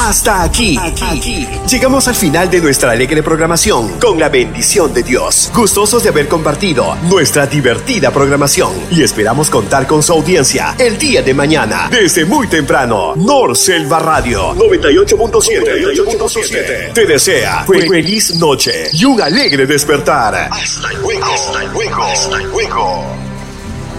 Hasta aquí. Llegamos al final de nuestra alegre programación con la bendición de Dios. Gustosos de haber compartido nuestra divertida programación y esperamos contar con su audiencia el día de mañana desde muy temprano. Norselva Radio 98.7 te desea feliz noche y un alegre despertar. Hasta luego.